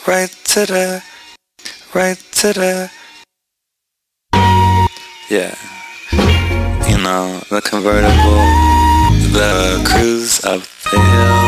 right to the, right to the. Yeah, you know, the convertible, the cruise up the hill.